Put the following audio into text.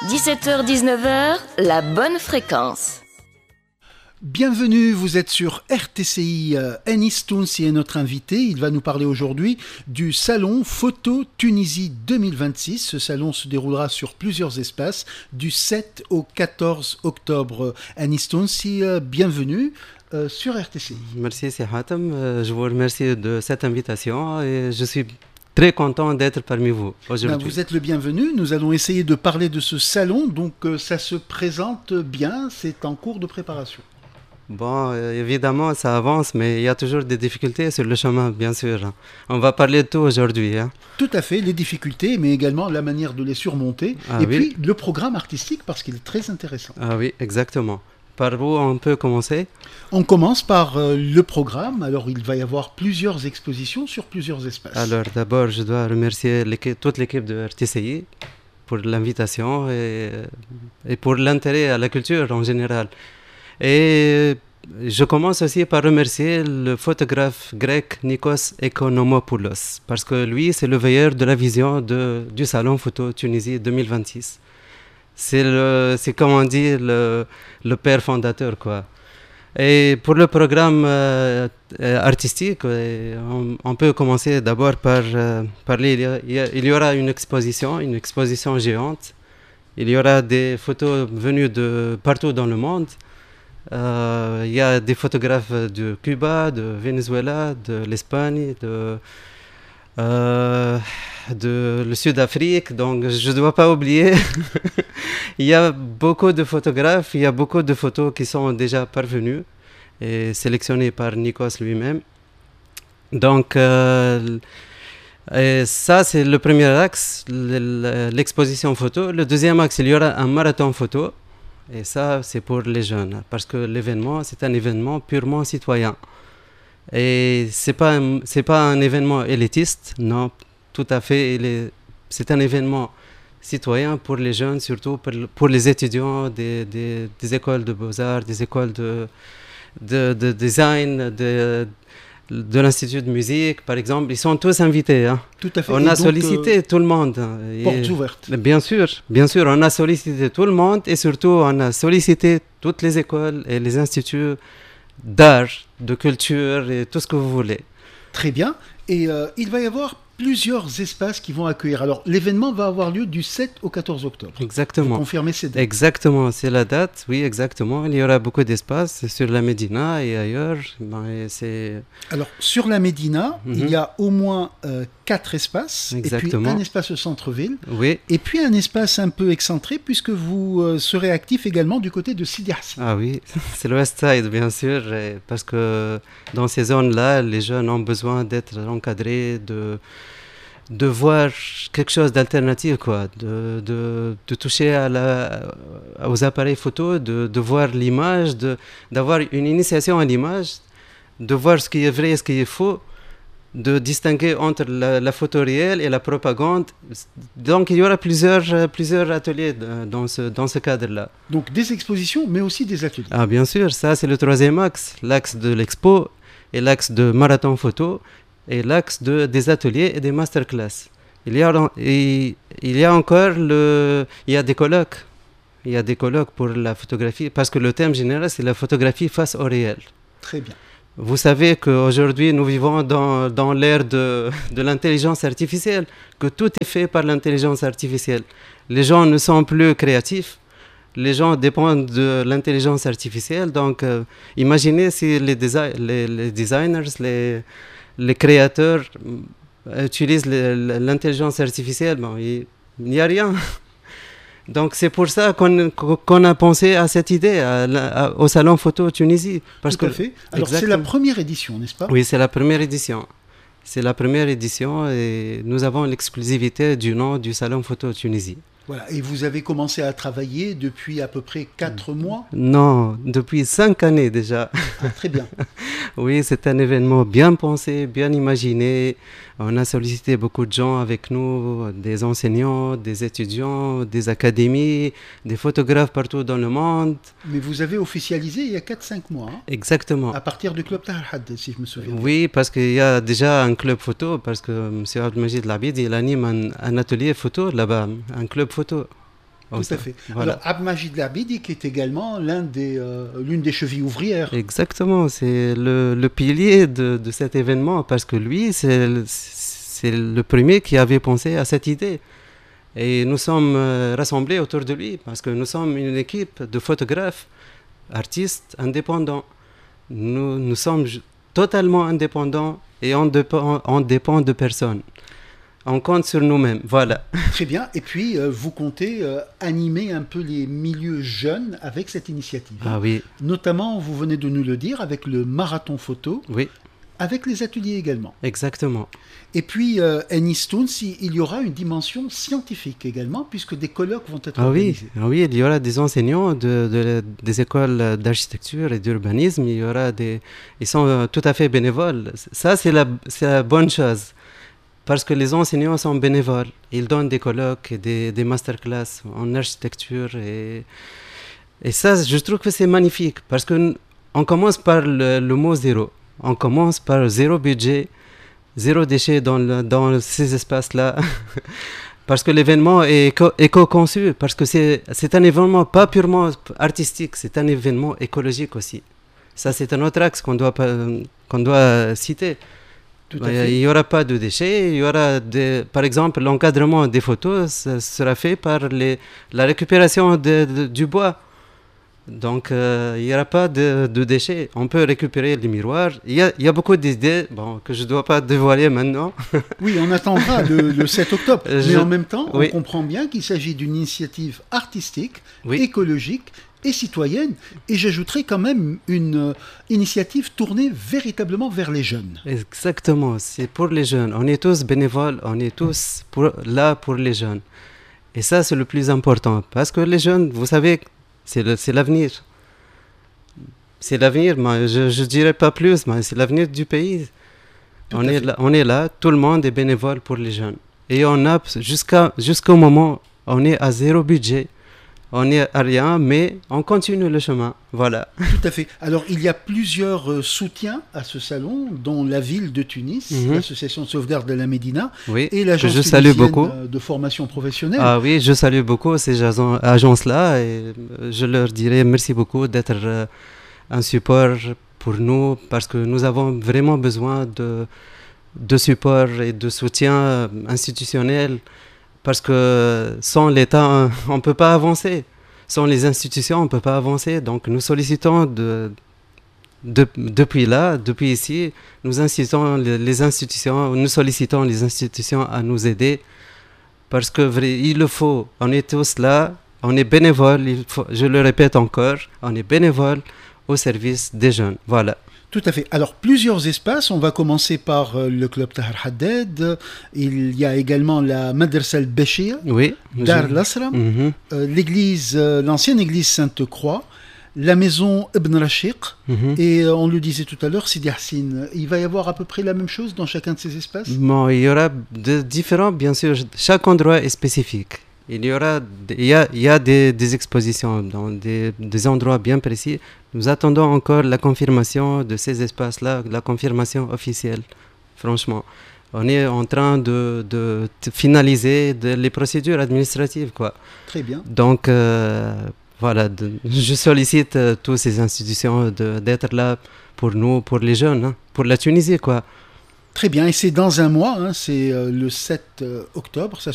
17h-19h, la bonne fréquence. Bienvenue, vous êtes sur RTCI. Enis Tounsi est notre invité. Il va nous parler aujourd'hui du Salon Photo Tunisie 2026. Ce salon se déroulera sur plusieurs espaces du 7 au 14 octobre. Enis Tounsi, bienvenue sur RTCI. Merci, c'est Hatem. Je vous remercie de cette invitation et je suis très content d'être parmi vous aujourd'hui. Vous êtes le bienvenu. Nous allons essayer de parler de ce salon. Donc, ça se présente bien. C'est en cours de préparation. Bon, évidemment, ça avance, mais il y a toujours des difficultés sur le chemin, bien sûr. On va parler de tout aujourd'hui. Tout à fait, les difficultés, mais également la manière de les surmonter. Puis, le programme artistique, parce qu'il est très intéressant. Ah oui, exactement. Par où on peut commencer ? On commence par le programme. Alors, il va y avoir plusieurs expositions sur plusieurs espaces. Alors, d'abord, je dois remercier toute l'équipe de RTCI pour l'invitation et pour l'intérêt à la culture en général. Et je commence aussi par remercier le photographe grec Nikos Ekonomopoulos, parce que lui, c'est le veilleur de la vision du Salon Photo Tunisie 2026. C'est comme on dit, le père fondateur, quoi. Et pour le programme artistique, on peut commencer d'abord par parler. Il y aura une exposition géante. Il y aura des photos venues de partout dans le monde. Il y a des photographes de Cuba, de Venezuela, de l'Espagne, de le Sud-Afrique, donc je ne dois pas oublier. Il y a beaucoup de photographes, il y a beaucoup de photos qui sont déjà parvenues et sélectionnées par Nikos lui-même. Donc et ça, c'est le premier axe, l'exposition photo. Le deuxième axe, il y aura un marathon photo. Et ça, c'est pour les jeunes, parce que l'événement, c'est un événement purement citoyen. Et c'est pas un événement élitiste, non, tout à fait. C'est un événement citoyen pour les jeunes, surtout pour les étudiants des écoles de beaux-arts, des écoles de design, de l'Institut de musique, par exemple. Ils sont tous invités. Tout à fait. On a sollicité tout le monde. Portes ouvertes. Bien sûr, on a sollicité tout le monde et surtout on a sollicité toutes les écoles et les instituts d'art, de culture et tout ce que vous voulez. Très bien. Et il va y avoir plusieurs espaces qui vont accueillir. Alors, l'événement va avoir lieu du 7 au 14 octobre. Exactement. Vous confirmez cette date ? Exactement, c'est la date, oui, exactement. Il y aura beaucoup d'espaces sur la Médina et ailleurs. Alors, sur la Médina, il y a au moins 4 espaces. Exactement. Et puis un espace au centre-ville. Oui. Et puis un espace un peu excentré, puisque vous serez actif également du côté de Sidi Hassan. Ah oui, c'est le West Side, bien sûr, parce que dans ces zones-là, les jeunes ont besoin d'être encadrés, de voir quelque chose d'alternatif, quoi, de toucher aux appareils photo, de voir l'image, d'avoir une initiation à l'image, de voir ce qui est vrai et ce qui est faux, de distinguer entre la photo réelle et la propagande. Donc il y aura plusieurs ateliers dans ce cadre-là. Donc des expositions, mais aussi des ateliers. Ah bien sûr, ça c'est le troisième axe, l'axe de l'expo et l'axe de marathon photo et l'axe des ateliers et des masterclass. Il y a encore des colloques. Il y a des colloques pour la photographie, parce que le thème général c'est la photographie face au réel. Très bien. Vous savez qu'aujourd'hui, nous vivons dans l'ère de l'intelligence artificielle, que tout est fait par l'intelligence artificielle. Les gens ne sont plus créatifs, les gens dépendent de l'intelligence artificielle. Donc, imaginez si les designers, les créateurs utilisent l'intelligence artificielle, il n'y a rien. Donc c'est pour ça qu'on a pensé à cette idée au Salon Photo Tunisie. Tout à fait. Alors c'est la première édition, n'est-ce pas ? Oui, c'est la première édition. C'est la première édition et nous avons l'exclusivité du nom du Salon Photo Tunisie. Voilà. Et vous avez commencé à travailler depuis à peu près 4 mois ? Non, depuis 5 années déjà. Ah, très bien. Oui, c'est un événement bien pensé, bien imaginé. On a sollicité beaucoup de gens avec nous, des enseignants, des étudiants, des académies, des photographes partout dans le monde. Mais vous avez officialisé il y a 4-5 mois. Exactement. À partir du club Tahar Had, si je me souviens. Oui, parce qu'il y a déjà un club photo, parce que M. Abdelmajid Labid, il anime un atelier photo là-bas, un club photo. Tout à fait. Voilà. Alors, Abdelmajid Labidi, qui est également l'une des chevilles ouvrières. Exactement, c'est le pilier de cet événement, parce que lui, c'est le premier qui avait pensé à cette idée. Et nous sommes rassemblés autour de lui, parce que nous sommes une équipe de photographes, artistes indépendants. Nous sommes totalement indépendants et on dépend de personne. On compte sur nous-mêmes, voilà. Très bien. Et puis, vous comptez animer un peu les milieux jeunes avec cette initiative. Ah oui. Notamment, vous venez de nous le dire, avec le marathon photo. Oui. Avec les ateliers également. Exactement. Et puis, Enistoun, il y aura une dimension scientifique également, puisque des colloques vont être organisés. Oui, il y aura des enseignants des écoles d'architecture et d'urbanisme. Ils sont tout à fait bénévoles. Ça, c'est la bonne chose. Parce que les enseignants sont bénévoles. Ils donnent des colloques et des masterclass en architecture. Et ça, je trouve que c'est magnifique. Parce qu'on commence par le mot zéro. On commence par zéro budget, zéro déchet dans ces espaces-là. Parce que l'événement est éco-conçu. Parce que c'est un événement pas purement artistique, c'est un événement écologique aussi. Ça, c'est un autre axe qu'on doit citer. Il n'y aura pas de déchets, il y aura par exemple l'encadrement des photos sera fait par la récupération du bois. Donc il n'y aura pas de déchets. On peut récupérer les miroirs. Il y a beaucoup d'idées que je ne dois pas dévoiler maintenant. Oui, on attendra le 7 octobre. Mais en même temps, on comprend bien qu'il s'agit d'une initiative artistique, écologique et citoyenne, et j'ajouterai quand même une initiative tournée véritablement vers les jeunes. Exactement, c'est pour les jeunes. On est tous bénévoles, on est tous là pour les jeunes. Et ça, c'est le plus important, parce que les jeunes, vous savez, c'est l'avenir. C'est l'avenir, mais je ne dirais pas plus, mais c'est l'avenir du pays. On est là, tout le monde est bénévole pour les jeunes. Et on a, jusqu'au moment, on est à zéro budget. On n'est à rien, mais on continue le chemin. Voilà. Tout à fait. Alors, il y a plusieurs soutiens à ce salon, dont la ville de Tunis, l'association de sauvegarde de la Médina, et l'agence tunisienne de formation professionnelle. Ah oui, je salue beaucoup ces agences-là et je leur dirais merci beaucoup d'être un support pour nous, parce que nous avons vraiment besoin de support et de soutien institutionnel. Parce que sans l'État, on ne peut pas avancer. Sans les institutions, on ne peut pas avancer. Donc nous sollicitons depuis ici, nous sollicitons les institutions à nous aider. Parce qu'il le faut. On est tous là, on est bénévoles, je le répète encore, on est bénévoles au service des jeunes. Voilà. Tout à fait. Alors, plusieurs espaces. On va commencer par le club Tahar Haddad. Il y a également la Madrasa al-Bashir, Dar al-Asram, l'ancienne église Sainte-Croix, la maison Ibn Rashiq, et on le disait tout à l'heure, Sidi Hassine. Il va y avoir à peu près la même chose dans chacun de ces espaces ? Bon, il y aura différents, bien sûr. Chaque endroit est spécifique. Il y a des expositions dans des endroits bien précis. Nous attendons encore la confirmation de ces espaces-là, la confirmation officielle. Franchement, on est en train de finaliser les procédures administratives, quoi. Très bien. Donc, voilà, je sollicite toutes ces institutions d'être là pour nous, pour les jeunes, pour la Tunisie, quoi. Très bien, et c'est dans un mois, c'est le 7 octobre, ça